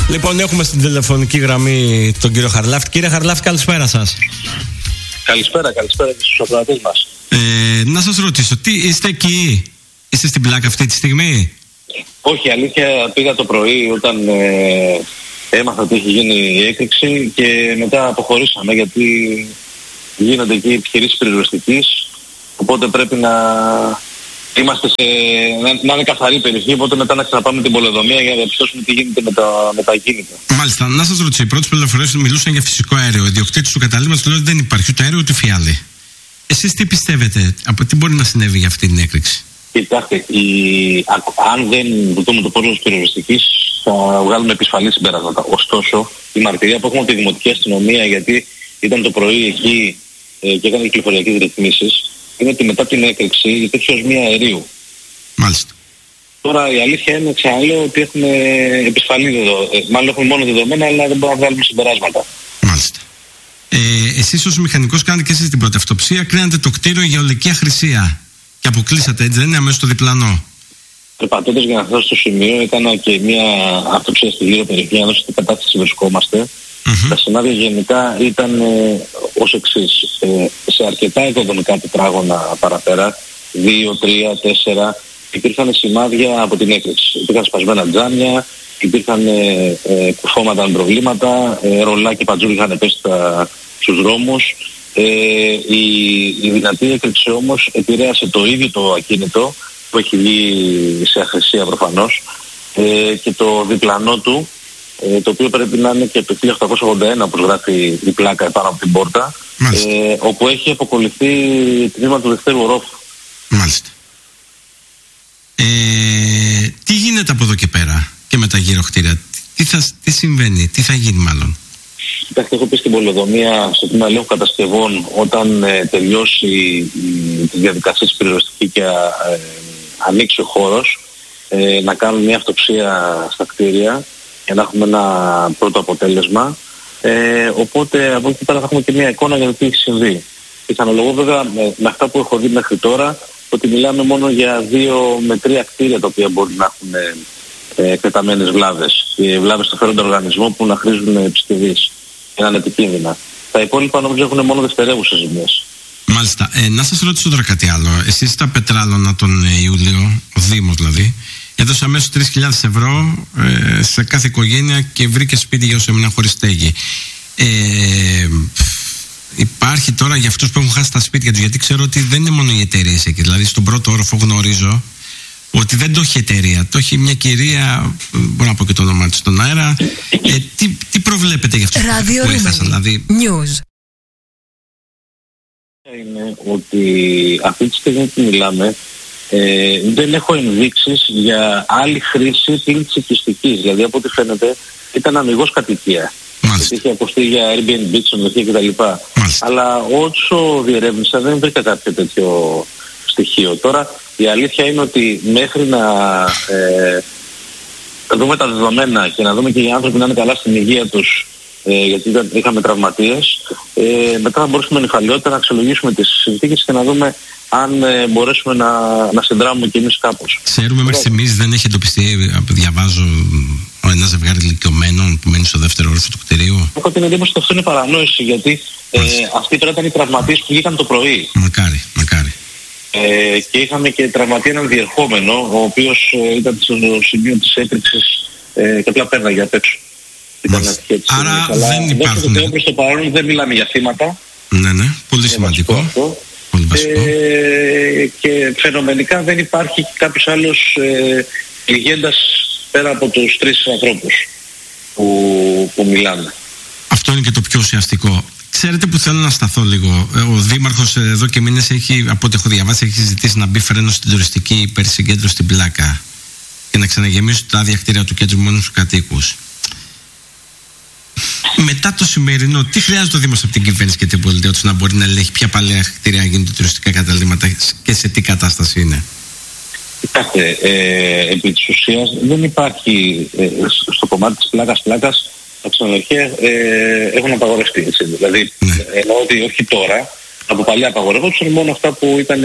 Λοιπόν, έχουμε στην τηλεφωνική γραμμή τον κύριο Χαρλάφτη. Κύριε Χαρλάφτη, καλησπέρα σας. Καλησπέρα και στους ακροατές μας. Να σας ρωτήσω, είστε εκεί, είστε στην Πλάκα αυτή τη στιγμή? Όχι, αλήθεια, πήγα το πρωί όταν έμαθα ότι έχει γίνει η έκρηξη και μετά αποχωρήσαμε γιατί γίνονται εκεί επιχειρήσεις πυροσβεστικής, οπότε πρέπει να είμαστε να είναι καθαρή περιοχή, οπότε μετά να ξαναπάμε την πολεοδομία για να διαπιστώσουμε τι γίνεται με τα ακίνητα. Μάλιστα, να σας ρωτήσω, οι πρώτες πληροφορίες μιλούσαν για φυσικό αέριο. Ο ιδιοκτήτης του καταλύματος λέει ότι δεν υπάρχει ούτε αέριο ούτε φιάλη. Εσείς τι πιστεύετε, από τι μπορεί να συνέβη για αυτή την έκρηξη? Κοιτάξτε, αν δεν δούμε το πόρος της πυροσβεστικής θα βγάλουμε επισφαλή συμπεράσματα. Ωστόσο, η μαρτυρία που έχουμε από τη Δημοτική Αστυνομία, γιατί ήταν το πρωί εκεί και έκανε κυκλοφοριακές ρυθμίσεις, είναι ότι μετά την έκρηξη υπήρχε οσμία αερίου. Μάλιστα. Τώρα η αλήθεια είναι, ξαναλέω, ότι έχουμε επισφαλή δεδομένα. Μάλλον έχουμε μόνο δεδομένα, αλλά δεν μπορούμε να βγάλουμε συμπεράσματα. Μάλιστα. Εσείς ως μηχανικός κάνετε και εσείς την πρώτη αυτοψία, κρίνατε το κτίριο για ολική αχρησία. Και αποκλείσατε, έτσι δεν είναι, αμέσως στο διπλανό? Περπατώντας για να φτάσω στο σημείο, έκανα και μια αυτοψία στη γύρω περιοχή για να δώσω τι κατάσταση βρισκόμαστε. Τα σημάδια γενικά ήταν ως εξής. Σε αρκετά οικοδομικά τετράγωνα παραπέρα, 2, 3, 4, υπήρχαν σημάδια από την έκρηξη. Υπήρχαν σπασμένα τζάμια, υπήρχαν κουφώματα με προβλήματα, ρολά και παντζούρι είχαν πέσει στους δρόμους. Η δυνατή έκρηξη όμως επηρέασε το ίδιο το ακίνητο που έχει βγει σε αχρησία προφανώς και το διπλανό του, το οποίο πρέπει να είναι και το 1881 όπως γράφει η πλάκα επάνω από την πόρτα, όπου έχει αποκολληθεί τμήμα του δευτέρου ορόφου. Μάλιστα. Τι γίνεται από εδώ και πέρα και με τα γύρω κτίρια? Τι συμβαίνει, τι θα γίνει μάλλον? Κοιτάξτε, έχω πει στην πολεοδομία στο τμήμα ελέγχου κατασκευών, όταν τελειώσει τη διαδικασία της πυροσβεστικής και ανοίξει ο χώρος, να κάνουμε μια αυτοψία στα κτίρια για να έχουμε ένα πρώτο αποτέλεσμα. Οπότε από εκεί πέρα θα έχουμε και μια εικόνα για το τι έχει συμβεί. Πιθανολογώ βέβαια με αυτά που έχω δει μέχρι τώρα ότι μιλάμε μόνο για 2 με 3 κτίρια τα οποία μπορεί να έχουν εκτεταμένες βλάβες. Οι βλάβες στο φέροντα οργανισμό που να χρήζουν επισκευής και να είναι επικίνδυνα. Τα υπόλοιπα νομίζω έχουν μόνο δευτερεύουσες ζημιές. Μάλιστα. Να σας ρωτήσω τώρα κάτι άλλο. Εσείς στα Πετράλωνα τον Ιούλιο, ο Δήμος δηλαδή, έδωσε αμέσως 3.000 ευρώ σε κάθε οικογένεια και βρήκε σπίτι για όσοι έμειναν χωρίς στέγη. Υπάρχει τώρα για αυτούς που έχουν χάσει τα σπίτια τους, γιατί ξέρω ότι δεν είναι μόνο οι εταιρείες εκεί. Δηλαδή στον πρώτο όροφο γνωρίζω ότι δεν το έχει εταιρεία, το έχει μια κυρία, μπορώ να πω και το όνομά της στον αέρα. Τι προβλέπετε για αυτούς που έχασαν, δηλαδή? News. Είναι ότι αυτή τη στιγμή που μιλάμε δεν έχω ενδείξεις για άλλη χρήση πλην της οικιστικής. Δηλαδή από ό,τι φαίνεται ήταν αμιγώς κατοικία. Γιατί είχε αποστεί για Airbnb, ξενοδοχεία κτλ. Αλλά όσο διερεύνησα δεν βρήκα κάποιο τέτοιο στοιχείο. Τώρα η αλήθεια είναι ότι μέχρι να δούμε τα δεδομένα και να δούμε και οι άνθρωποι να είναι καλά στην υγεία τους, γιατί είχαμε τραυματίες, μετά θα μπορούσαμε με νυφαλιότητα να αξιολογήσουμε τις συνθήκες και να δούμε αν μπορέσουμε να συνδράμουμε κι εμείς κάπως. Ξέρουμε μέχρι στιγμής δεν έχει εντοπιστεί, διαβάζω, ένα ζευγάρι ηλικιωμένων που μένει στο δεύτερο όροφο του κτηρίου? Έχω την εντύπωση ότι αυτό είναι παρανόηση, γιατί αυτοί πρέπει να ήταν οι τραυματίες που βγήκαν το πρωί. Μακάρι. Και είχαμε και τραυματία έναν διερχόμενο, ο οποίος ήταν στο σημείο της έκρηξης και απλά πέρναγε απ' έξω. Άρα δεν υπάρχουν. Προς το παρόν δεν μιλάμε για θύματα. Ναι, πολύ σημαντικό. Πολύ βασικό. Και φαινομενικά δεν υπάρχει κάποιος άλλος πληγέντας πέρα από τους 3 ανθρώπους που μιλάμε. Αυτό είναι και το πιο ουσιαστικό. Ξέρετε που θέλω να σταθώ λίγο? Ο Δήμαρχος εδώ και μήνες έχει, από ό,τι έχω διαβάσει, έχει ζητήσει να μπει φρένο στην τουριστική υπερσυγκέντρωση στην Πλάκα και να ξαναγεμίσουν τα άδεια κτίρια του κέντρου μόνο στους κατοίκους. Μετά το σημερινό, τι χρειάζεται ο Δήμος από την κυβέρνηση και την πολιτεία του να μπορεί να ελέγχει ποια παλαιά κτίρια γίνονται τουριστικά καταλήμματα και σε τι κατάσταση είναι? Κοιτάξτε, επί της ουσίας δεν υπάρχει στο κομμάτι της πλάκας τα ξενοδοχεία έχουν απαγορευτεί. Δηλαδή, εννοώ ότι όχι τώρα, από παλιά απαγορεύονταν μόνο αυτά που ήταν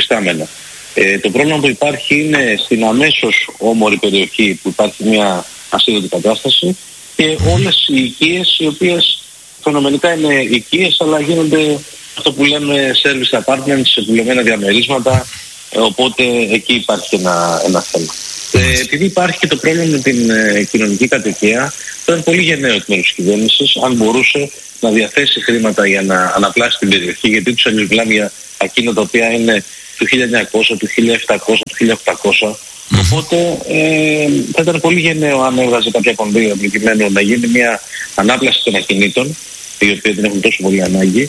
υφιστάμενα. Το πρόβλημα που υπάρχει είναι στην αμέσως όμορη περιοχή που υπάρχει μια ασίδωτη κατάσταση, και όλες οι οικίες οι οποίες φαινομενικά είναι οικίες, αλλά γίνονται αυτό που λέμε service apartments, σε δουλεμένα διαμερίσματα, οπότε εκεί υπάρχει ένα θέμα. Επειδή υπάρχει και το πρόβλημα με την κοινωνική κατοικία, θα είναι πολύ γενναίο εκ μέρους της κυβέρνησης αν μπορούσε να διαθέσει χρήματα για να αναπλάσει την περιοχή, γιατί τους μιλάμε για ακίνητα τα οποία είναι του 1900, του 1700, του 1800. Οπότε θα ήταν πολύ γενναίο αν έβγαζε κάποια κονδύλια προκειμένου να γίνει μια ανάπλαση των ακινήτων, οι οποίοι δεν έχουν τόσο πολύ ανάγκη,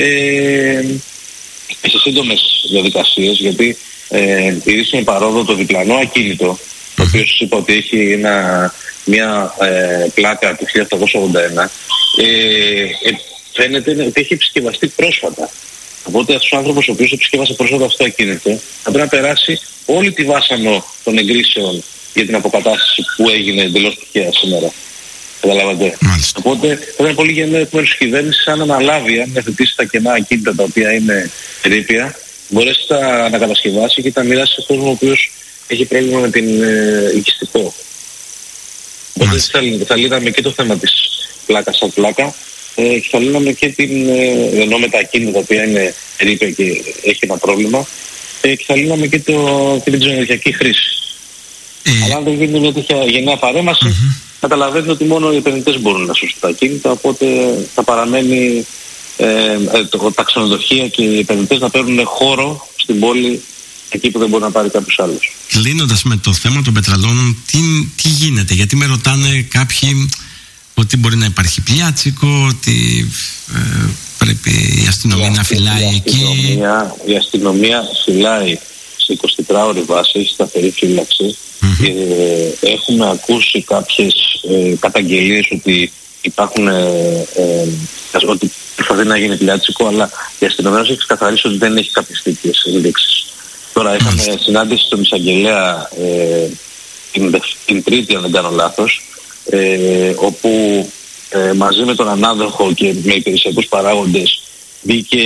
σε σύντομες διαδικασίες, γιατί η Ρήσιμη Παρόδο, το διπλανό ακίνητο, το οποίο σας είπα ότι έχει μια πλάκα του 1881, φαίνεται ότι έχει επισκευαστεί πρόσφατα. Οπότε αυτός ο άνθρωπος ο οποίος επισκεύασε πρόσφατα αυτό το ακίνητο θα πρέπει να περάσει όλη τη βάσανο των εγκρίσεων για την αποκατάσταση που έγινε εντελώς τυχαία σήμερα. Καταλάβατε. Οπότε θα ήταν πολύ γενναίο εκ μέρους της κυβέρνησης αν αναλάβει, αν εθετήσει τα κενά ακίνητα τα οποία είναι ερείπια, μπορέσει να κατασκευάσει και να μοιράσει σε κόσμο ο οποίος έχει πρόβλημα με την οικιστικό. Οπότε θα λύναμε και το θέμα της πλάκας σαν πλάκα, και θα λύναμε και ενώ με τα ακίνητα τα οποία είναι ερείπια και έχει ένα πρόβλημα, και θα λύναμε και την ξενοδοχειακή χρήση. Αλλά αν δεν γίνει μια τέτοια γενναία παρέμβαση, καταλαβαίνετε ότι μόνο οι επενδυτές μπορούν να σώσουν τα ακίνητα, οπότε θα παραμένει τα ξενοδοχεία και οι επενδυτές να παίρνουν χώρο στην πόλη εκεί που δεν μπορεί να πάρει κάποιος άλλος. Κλείνοντας με το θέμα των πετραλώνων, τι γίνεται? Γιατί με ρωτάνε κάποιοι ότι μπορεί να υπάρχει πλιάτσικο, ότι πρέπει η αστυνομία να φυλάει εκεί. Η αστυνομία φυλάει σε 24ωρη βάση, έχει σταθερή φύλαξη. Έχουμε ακούσει κάποιες καταγγελίες ότι υπάρχουν ότι προσπαθεί να γίνει πλιάτσικο, αλλά η αστυνομία έχει ξεκαθαρίσει ότι δεν έχει κάποιες τέτοιες ενδείξεις. Τώρα είχαμε συνάντηση στον εισαγγελέα την Τρίτη, αν δεν κάνω λάθος, όπου μαζί με τον ανάδοχο και με υπηρεσιακούς παράγοντες μπήκε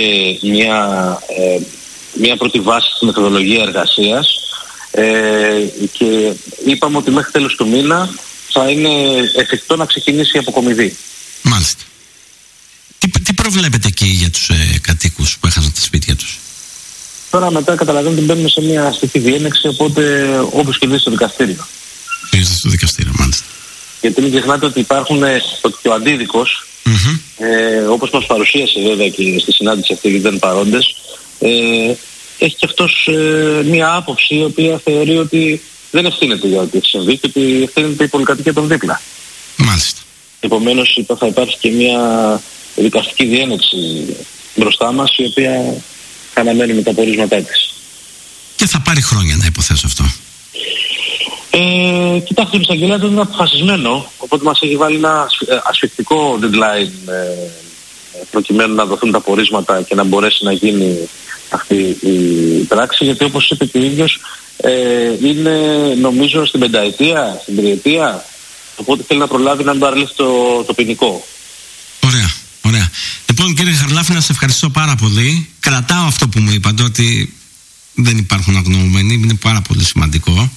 μια πρώτη βάση στη μεθοδολογία εργασίας, και είπαμε ότι μέχρι τέλος του μήνα θα είναι εφικτό να ξεκινήσει η αποκομιδή. Μάλιστα. Τι προβλέπετε εκεί για τους κατοίκους που έχασαν τα σπίτια τους? Τώρα μετά καταλαβαίνετε ότι μπαίνουμε σε μια αστική διένεξη, οπότε όπως και δει στο δικαστήριο. Στο δικαστήριο, μάλιστα. Γιατί μην ξεχνάτε ότι υπάρχουν και ο αντίδικος, όπως μας παρουσίασε βέβαια και στη συνάντηση αυτή, γιατί δεν παρόντες, έχει και αυτός μία άποψη η οποία θεωρεί ότι δεν ευθύνεται για ό,τι έχει συμβεί και ότι ευθύνεται η πολυκατοικία των δίπλα. Μάλιστα. Επομένως θα υπάρχει και μία δικαστική διένεξη μπροστά μας, η οποία θα αναμένει με τα πορίσματά της. Και θα πάρει χρόνια να υποθέσω αυτό. Κοιτάξτε, το εισαγγελέα δεν είναι αποφασισμένο, οπότε μας έχει βάλει ένα ασφικτικό deadline προκειμένου να δοθούν τα πορίσματα και να μπορέσει να γίνει αυτή η πράξη, γιατί όπως είπε και ο ίδιος είναι νομίζω στην πενταετία, στην τριετία, οπότε θέλει να προλάβει να μην παραλύσει το ποινικό. Ωραία. Λοιπόν, κύριε Χαρλάφη, να σε ευχαριστώ πάρα πολύ. Κρατάω αυτό που μου είπατε, ότι δεν υπάρχουν αγνοούμενοι, είναι πάρα πολύ σημαντικό.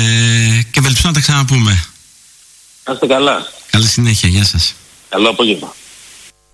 Και ευελπιστώ να τα ξαναπούμε. Να είστε καλά. Καλή συνέχεια, γεια σας. Καλό απόγευμα.